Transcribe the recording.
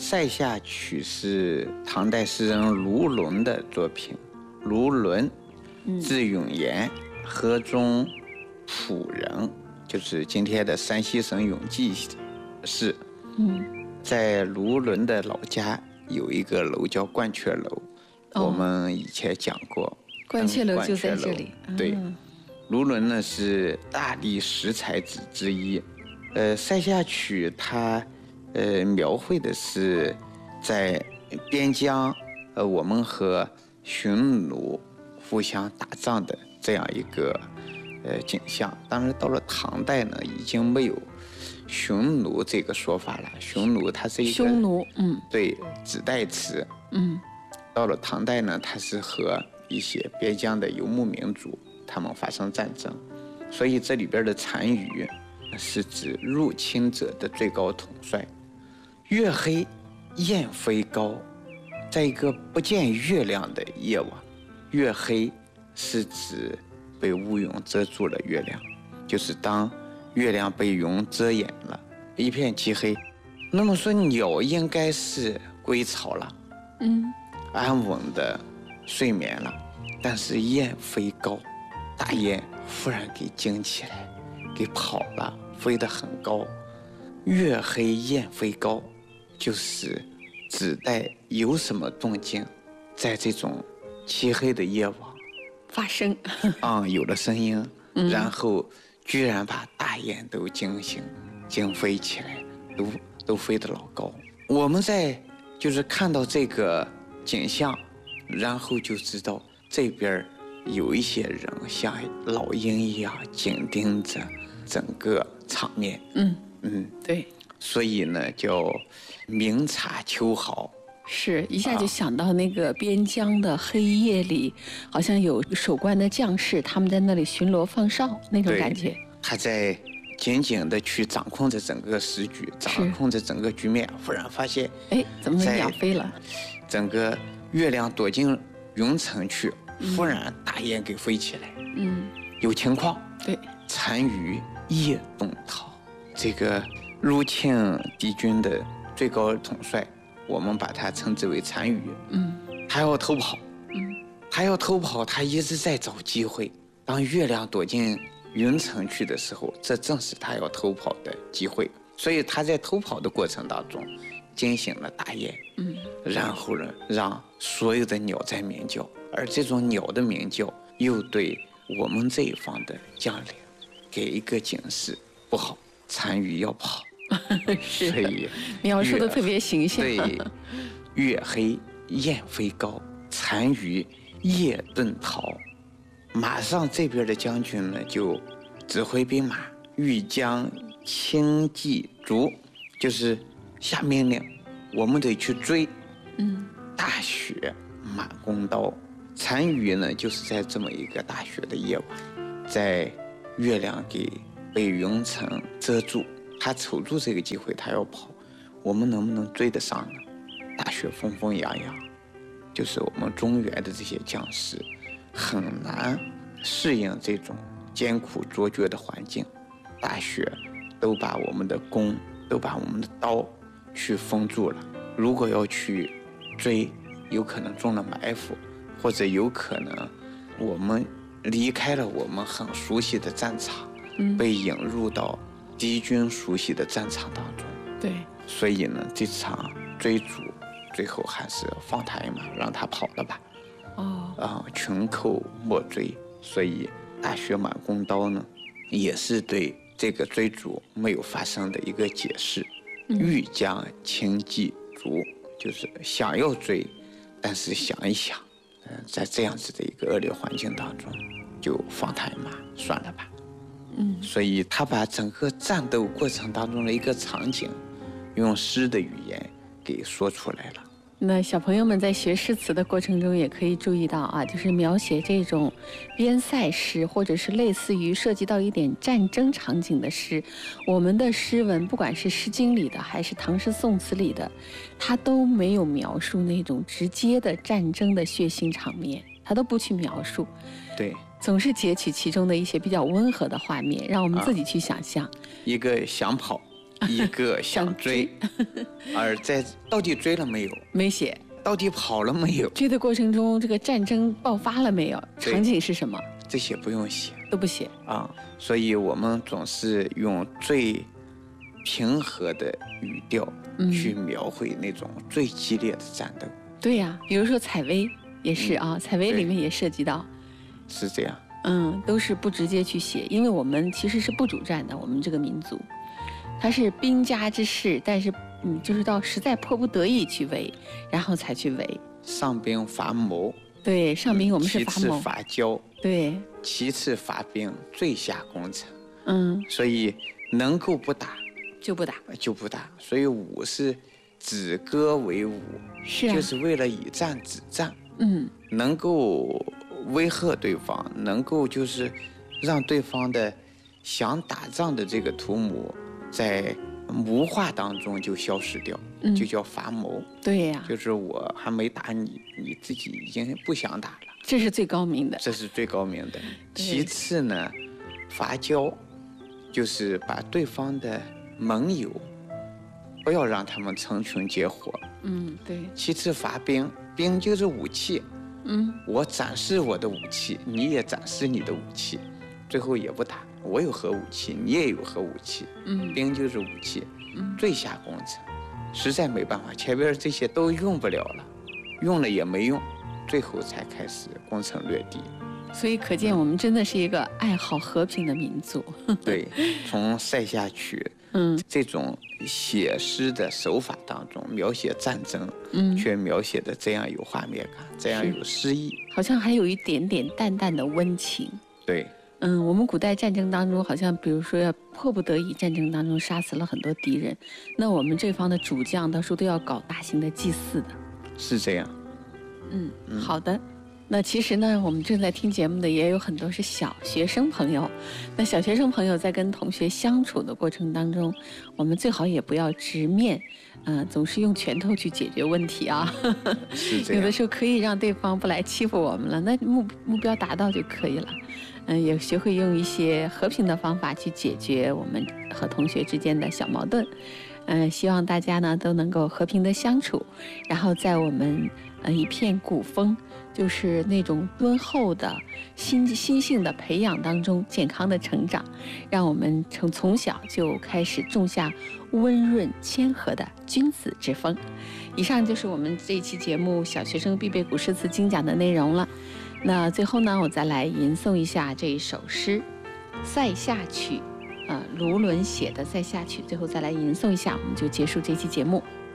塞下曲》是唐代诗人卢纶的作品。卢纶，字永言，河中濮人，就是今天的山西省永济市。在卢纶的老家有一个楼叫鹳雀楼，我们以前讲过。 鹳雀楼就在这里。 对，卢纶呢是大历十才子之一。塞下曲它描绘的是在边疆，我们和匈奴互相打仗的这样一个景象。当然到了唐代呢，已经没有匈奴这个说法了。匈奴它是一个匈奴， 对，指代词。到了唐代呢，它是和一些边疆的游牧民族他们发生战争，所以这里边的单于是指入侵者的最高统帅。月黑雁飞高，在一个不见月亮的夜晚，月黑是指被乌云遮住了月亮，就是当月亮被云遮掩了，一片漆黑。那么说鸟应该是归巢了，安稳的睡眠了，但是雁飞高，大雁忽然给惊起来，给跑了，飞得很高。月黑雁飞高，就是指代有什么动静在这种漆黑的夜晚发生。 有了声音，然后居然把大雁都惊醒，惊飞起来，都飞得老高。我们在就是看到这个景象，然后就知道这边有一些人像老鹰一样紧盯着整个场面。 对， 所以呢叫明察秋毫。 是一下就想到那个边疆的黑夜里，好像有守关的将士，他们在那里巡逻放哨那种感觉。 他在紧紧的去掌控着整个时局，掌控着整个局面，忽然发现， 怎么鸟飞了？ 整个月亮躲进云层去，忽然大雁给飞起来。有情况。 对， 单于夜遁逃，这个入侵敌军的最高统帅，我们把它称之为单于。他要偷跑。他要偷跑，他一直在找机会。当月亮躲进云层去的时候，这正是他要偷跑的机会。所以他在偷跑的过程当中惊醒了大雁，然后呢让所有的鸟在鸣叫，而这种鸟的鸣叫又对我们这一方的将领给一个警示，不好，单于要跑。 是所以描述的特别形象。 对，月黑雁飞高，单于夜遁逃。马上这边的将军呢就指挥兵马，欲将轻骑逐，就是下命令，我们得去追。大雪满弓刀。单于呢就是在这么一个大雪的夜晚，在月亮给被云层遮住，他瞅住这个机会，他要跑，我们能不能追得上呢？大雪纷纷扬扬，就是我们中原的这些将士很难适应这种艰苦卓绝的环境，大雪都把我们的弓，都把我们的刀去封住了。如果要去追，有可能中了埋伏，或者有可能我们离开了我们很熟悉的战场，被引入到敌军熟悉的战场当中。 对， 所以呢，这场追逐最后还是放他一马，让他跑了吧。群寇莫追。所以大雪满弓刀呢，也是对这个追逐没有发生的一个解释。欲将轻骑逐，就是想要追，但是想一想，在这样子的一个恶劣环境当中，就放他一马，算了吧。所以他把整个战斗过程当中的一个场景，用诗的语言给说出来了。 那小朋友们在学诗词的过程中，也可以注意到啊，就是描写这种边塞诗，或者是类似于涉及到一点战争场景的诗，我们的诗文，不管是《诗经》里的，还是唐诗宋词里的，它都没有描述那种直接的战争的血腥场面，它都不去描述。 对， 总是截取其中的一些比较温和的画面，让我们自己去想象。 一个想跑， 一个想追，而在到底追了没有？ 没写。 到底跑了没有？ 追的过程中，这个战争爆发了没有？场景是什么？ 这些不用写， 都不写啊。所以我们总是用最平和的语调去描绘那种最激烈的战斗。 对呀，比如说采薇也是啊，采薇里面也涉及到， 是这样。 都是不直接去写，因为我们其实是不主战的，我们这个民族，它是兵家之事，但是就是到实在迫不得已去围，然后才去围。 上兵伐谋， 对，上兵我们是伐谋， 其次伐交， 对， 其次伐兵，最下攻城。所以能够不打就不打， 就不打。所以武是止戈为武， 是啊， 就是为了以战止战。能够威吓对方，能够就是让对方的想打仗的这个图谋在谋划当中就消失掉，就叫伐谋。 对呀， 就是我还没打你，你自己已经不想打了， 这是最高明的。 这是最高明的。其次呢，伐交，就是把对方的盟友不要让他们成群结伙。 对。 其次伐兵，兵就是武器。我展示我的武器，你也展示你的武器，最后也不打。我有核武器，你也有核武器。兵就是武器。最下攻城，实在没办法，前边这些都用不了了，用了也没用，最后才开始攻城略地。 所以可见我们真的是一个爱好和平的民族。 对，从《塞下曲》这种写诗的手法当中描写战争，却描写的这样有画面感，这样有诗意， 好像还有一点点淡淡的温情。 对。 我们古代战争当中，好像比如说要迫不得已，战争当中杀死了很多敌人，那我们这方的主将到时候都要搞大型的祭祀的。 是这样。 好的。那其实呢，我们正在听节目的也有很多是小学生朋友。那小学生朋友在跟同学相处的过程当中，我们最好也不要直面，总是用拳头去解决问题啊。 是这样。 有的时候可以让对方不来欺负我们了，那目标达到就可以了。也学会用一些和平的方法去解决我们和同学之间的小矛盾。希望大家呢都能够和平的相处，然后在我们一片古风，就是那种敦厚的心性的培养当中健康的成长，让我们从小就开始种下温润谦和的君子之风。以上就是我们这一期节目小学生必备古诗词精讲的内容了。那最后呢，我再来吟诵一下这一首诗《塞下曲》，卢纶写的《塞下曲》，最后再来吟诵一下，我们就结束这期节目。